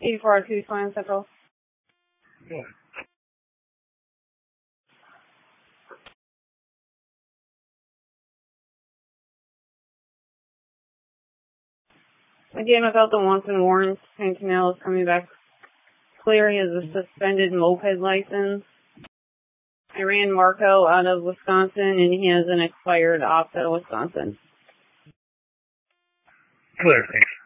8402 Swan Central. Yeah. Again, without the wants and warrants, Hank Canal is coming back clear. He has a suspended moped license. I ran Marco out of Wisconsin, and he has an expired opt out of Wisconsin. Clear, thanks.